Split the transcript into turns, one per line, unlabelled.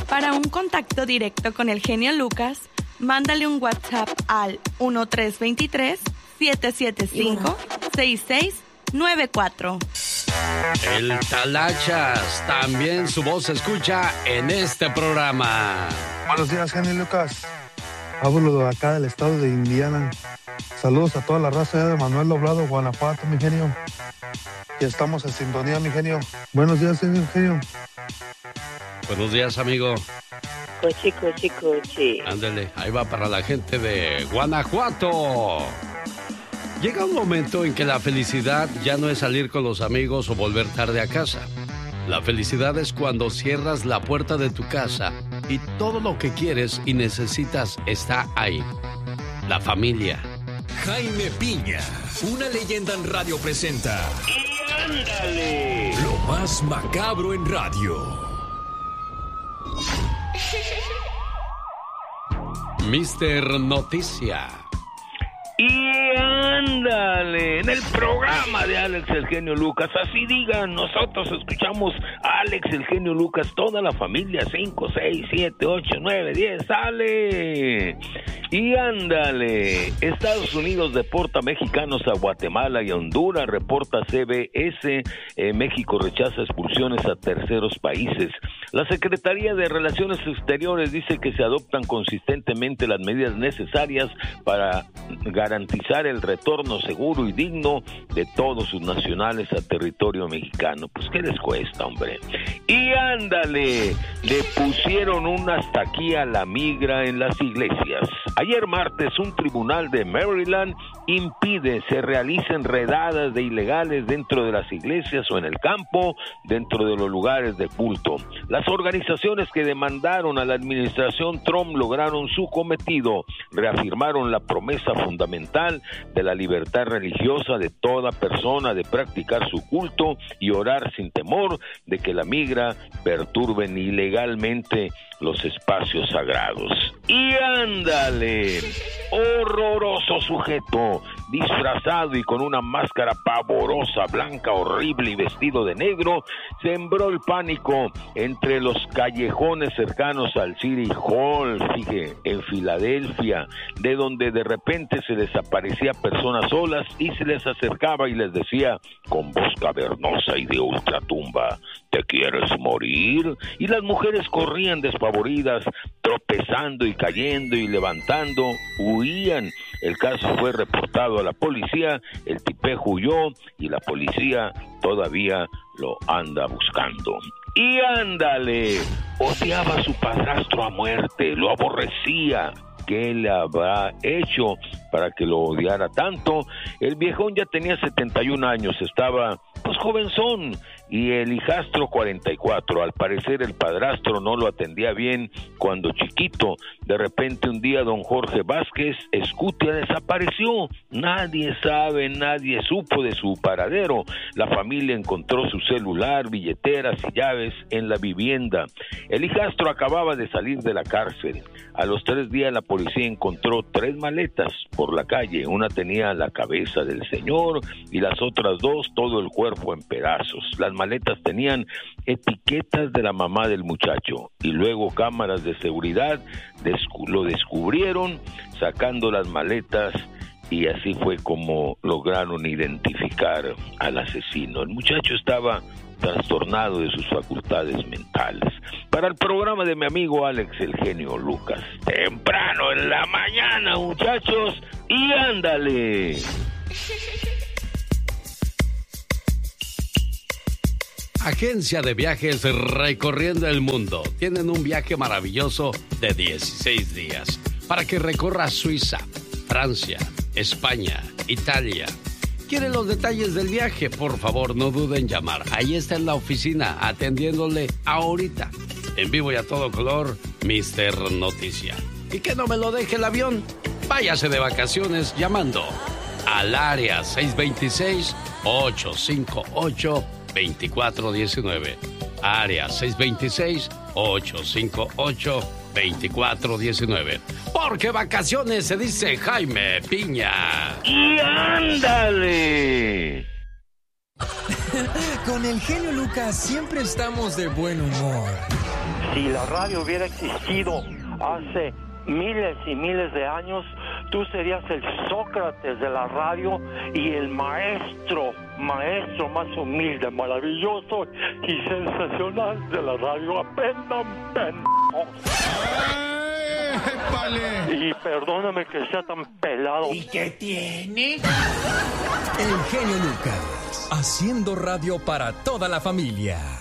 Para un contacto directo con el genio Lucas, mándale un WhatsApp al 1323-775-6694.
El Talachas, también su voz se escucha en este programa.
Buenos días, genio Lucas. Hablo de acá del estado de Indiana. Saludos a toda la raza de Manuel Doblado, Guanajuato, mi genio. Y estamos en sintonía, mi genio. Buenos días, genio.
Buenos días, amigo.
Coche.
Ándale, ahí va para la gente de Guanajuato. Llega un momento en que la felicidad ya no es salir con los amigos o volver tarde a casa. La felicidad es cuando cierras la puerta de tu casa y todo lo que quieres y necesitas está ahí. La familia.
Jaime Piña, una leyenda en radio presenta.
¡Y ándale!
Lo más macabro en radio.
Mister Noticia.
Y ándale, en el programa de Alex el genio Lucas, así digan, nosotros escuchamos a Alex el genio Lucas, toda la familia, 5, 6, 7, 8, 9, 10, ¡sale! Y ándale, Estados Unidos deporta mexicanos a Guatemala y a Honduras, reporta CBS, México rechaza expulsiones a terceros países. La Secretaría de Relaciones Exteriores dice que se adoptan consistentemente las medidas necesarias para garantizar el retorno seguro y digno de todos sus nacionales a territorio mexicano. Pues, ¿qué les cuesta, hombre? Y ándale, le pusieron un hasta aquí a la migra en las iglesias. Ayer martes, un tribunal de Maryland impide se realicen redadas de ilegales dentro de las iglesias o en el campo, dentro de los lugares de culto. Las organizaciones que demandaron a la administración Trump lograron su cometido, reafirmaron la promesa fundamental de la libertad religiosa de toda persona de practicar su culto y orar sin temor de que la migra perturben ilegalmente los espacios sagrados. Y ándale, horroroso sujeto, disfrazado y con una máscara pavorosa, blanca, horrible y vestido de negro, sembró el pánico entre los callejones cercanos al City Hall, fíjate, en Filadelfia, de donde de repente se les aparecía personas solas y se les acercaba y les decía con voz cavernosa y de ultratumba: ¿te quieres morir? Y las mujeres corrían despavoridas, tropezando y cayendo y levantando, huían. El caso fue reportado a la policía, el tipejo huyó y la policía todavía lo anda buscando. Y ándale, odiaba a su padrastro a muerte, lo aborrecía. ¿Qué le habrá hecho para que lo odiara tanto? El viejón ya tenía 71 años, estaba pues jovenzón, y el hijastro 44. Al parecer el padrastro no lo atendía bien cuando chiquito. De repente un día don Jorge Vázquez Escutia desapareció. Nadie sabe, nadie supo de su paradero. La familia encontró su celular, billeteras y llaves en la vivienda. El hijastro acababa de salir de la cárcel. A los 3 días la policía encontró 3 maletas por la calle. Una tenía la cabeza del señor y las otras 2 todo el cuerpo en pedazos. Las maletas tenían etiquetas de la mamá del muchacho y luego cámaras de seguridad lo descubrieron sacando las maletas y así fue como lograron identificar al asesino. El muchacho estaba trastornado de sus facultades mentales. Para el programa de mi amigo Alex el genio Lucas, temprano en la mañana, muchachos, y ándale.
Agencia de viajes recorriendo el mundo. Tienen un viaje maravilloso de 16 días para que recorras Suiza, Francia, España, Italia. ¿Quieren los detalles del viaje? Por favor, no duden en llamar. Ahí está en la oficina, atendiéndole ahorita. En vivo y a todo color, Mister Noticia. Y que no me lo deje el avión. Váyase de vacaciones llamando al área 626-858-2419. Área 626-858-2419. Porque vacaciones se dice Jaime Piña.
¡Y ándale!
Con el genio Lucas siempre estamos de buen humor.
Si la radio hubiera existido hace miles y miles de años, tú serías el Sócrates de la radio y el maestro más humilde, maravilloso y sensacional de la radio. Aprendan, pendejos. Y perdóname que sea tan pelado.
¿Y qué tiene?
El genio Lucas, haciendo radio para toda la familia.